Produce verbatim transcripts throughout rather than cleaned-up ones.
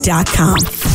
dot com.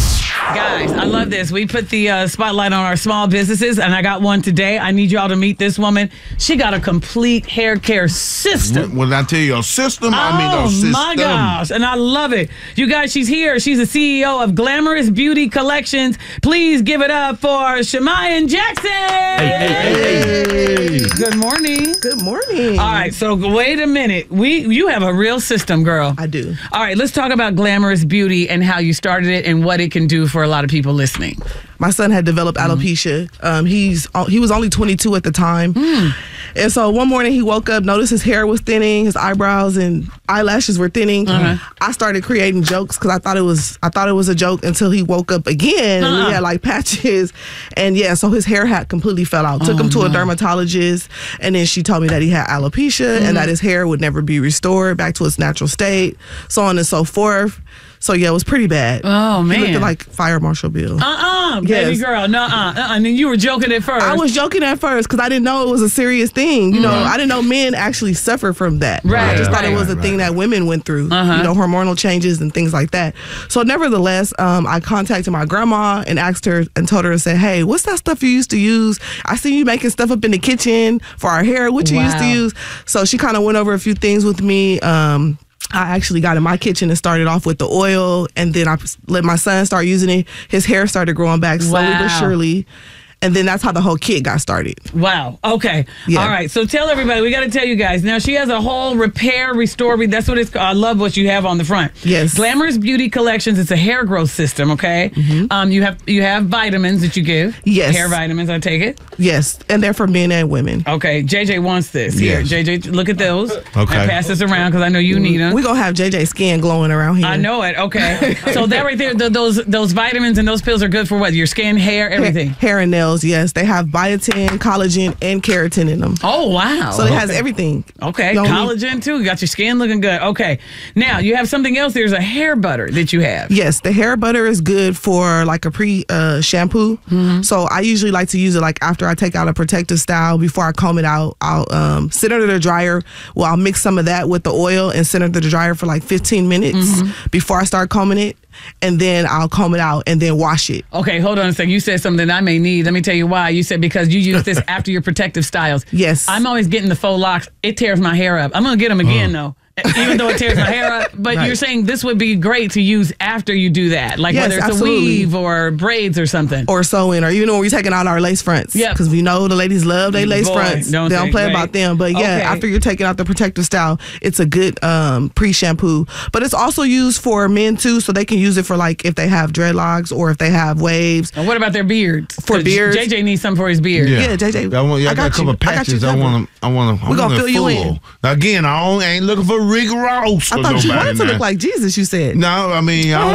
Guys, I love this. We put the uh, spotlight on our small businesses, and I got one today. I need y'all to meet this woman. She got a complete hair care system. When I tell you a system, oh, I mean a system. Oh, my gosh. And I love it. You guys, she's here. She's the C E O of Glamorous Beauty Collections. Please give it up for Shamiah Jackson. Hey, hey, hey, hey. Good morning. Good morning. All right, so wait a minute. We You have a real system, girl. I do. All right, let's talk about Glamorous Beauty and how you started it and what it can do for a lot of people listening. My son had developed alopecia. Um, he's he was only twenty-two at the time. Mm. And so one morning he woke up, noticed his hair was thinning, his eyebrows and eyelashes were thinning. Uh-huh. I started creating jokes because I thought it was I thought it was a joke until he woke up again uh-huh. and he had like patches. And yeah, so his hair had completely fell out. Took oh, him to no. a dermatologist, and then she told me that he had alopecia mm. and that his hair would never be restored back to its natural state, so on and so forth. So yeah, it was pretty bad. Oh man, he looked like Fire Marshal Bill. Uh-uh, yes. Baby girl, no, uh, uh, and then you were joking at first. I was joking at first because I didn't know it was a serious thing. You mm-hmm. know, I didn't know men actually suffer from that. Right, I just right, thought it was right, a thing right. that women went through. Uh-huh. You know, hormonal changes and things like that. So nevertheless, um, I contacted my grandma and asked her and told her and said, "Hey, what's that stuff you used to use? I see you making stuff up in the kitchen for our hair. What you wow. used to use?" So she kind of went over a few things with me. Um, I actually got in my kitchen and started off with the oil, and then I let my son start using it. His hair started growing back slowly wow. but surely. And then that's how the whole kit got started. Wow. Okay. Yeah. All right. So tell everybody, we got to tell you guys. Now, she has a whole repair, restore. That's what it's called. I love what you have on the front. Yes. Glamorous Beauty Collections. It's a hair growth system, okay? Mm-hmm. Um, you have you have vitamins that you give. Yes. Hair vitamins, I take it. Yes. And they're for men and women. Okay. J J wants this. Here, yes. J J, look at those. Okay. And pass this around because I know you need them. We're going to have J J skin glowing around here. I know it. Okay. So that right there, the, those those vitamins and those pills are good for what? Your skin, hair, everything? Hair, hair and nails, yes. They have biotin, collagen, and keratin in them. Oh, wow. So it has everything. Okay. Collagen, too. You got your skin looking good. Okay. Now, you have something else. There's a hair butter that you have. Yes. The hair butter is good for like a pre-shampoo. Uh, mm-hmm. So I usually like to use it like after I take out a protective style. Before I comb it out, I'll um, sit under the dryer. Well, I'll mix some of that with the oil and sit under the dryer for like fifteen minutes mm-hmm. before I start combing it. And then I'll comb it out and then wash it. Okay, hold on a second. You said something I may need. Let me tell you why. You said because you use this after your protective styles. Yes. I'm always getting the faux locks. It tears my hair up. I'm going to get them again, uh. though. Even though it tears my hair up. But right. you're saying this would be great to use after you do that. Like yes, whether it's absolutely. a weave or braids or something. Or sewing. Or even when we're taking out our lace fronts. Yeah. Because we know the ladies love their lace Boy, fronts. don't they don't they, play right. about them. But yeah, okay. after you're taking out the protective style, it's a good um, pre-shampoo. But it's also used for men too. So they can use it for like if they have dreadlocks or if they have waves. And what about their beards? For beards. J J needs something for his beard. Yeah, yeah J J. I, want, yeah, I, I got, got a couple you. of patches. I, I want to. I want to. We're gonna fill you in. Now, again, I don't, ain't looking for Rick Ross. I thought you wanted to look like Jesus. You said no. I mean, I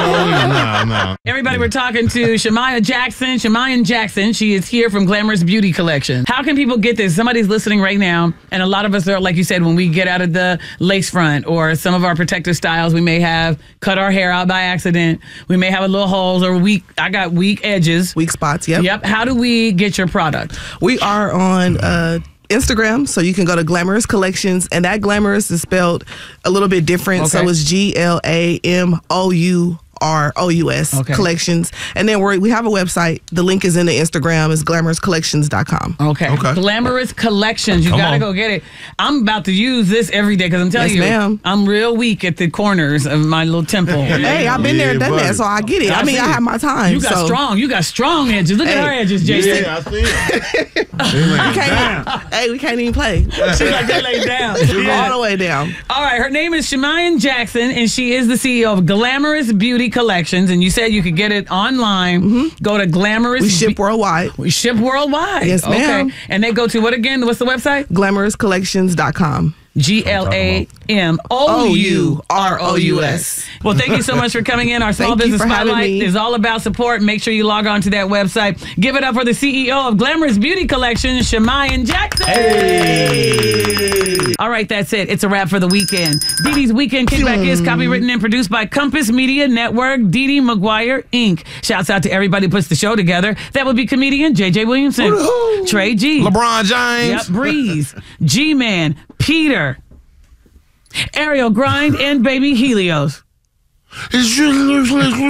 don't no, no. Everybody, we're talking to Shamiah Jackson. Shamiah Jackson. She is here from Glamorous Beauty Collection. How can people get this? Somebody's listening right now, and a lot of us are, like you said, when we get out of the lace front or some of our protective styles, we may have cut our hair out by accident. We may have a little holes or weak. I got weak edges, weak spots. Yep. Yep. How do we get your product? We are on uh, Instagram, so you can go to Glamorous Collections, and that Glamorous is spelled a little bit different. Okay. So it's G L A M O U R O U S okay. Collections. And then we we have a website. The link is in the Instagram. It's glamorous collections dot com. Okay. okay. Glamorous Collections. You got to go get it. I'm about to use this every day because I'm telling yes, you, ma'am. I'm real weak at the corners of my little temple. Hey, I've been yeah, there, done buddy. that, so I get it. I, I mean, I have my time. You got so. strong. You got strong edges. Look hey, at her edges, Jason. Yeah, I see it. we can't, hey, we can't even play. She's like, they lay down. Yeah. All the way down. All right. Her name is Shamiah Jackson, and she is the C E O of Glamorous Beauty Collections. And you said you could get it online. Mm-hmm. Go to Glamorous. We ship worldwide. We ship worldwide. Yes, ma'am. Okay. And they go to what again? What's the website? glamorous collections dot com. G L A M O U R O U S. Well, thank you so much for coming in. Our Small Business Spotlight is all about support. Make sure you log on to that website. Give it up for the C E O of Glamorous Beauty Collection, Shamiah Jackson. Hey. All right, that's it. It's a wrap for the weekend. Dee Dee's Weekend Kickback is copywritten and produced by Compass Media Network, Dee Dee McGuire, Incorporated. Shouts out to everybody who puts the show together. That would be comedian J J Williamson, Woo-hoo. Trey G, LeBron James, yep, Breeze, G-Man, Peter, Ariel Grind, and Baby Helios. It's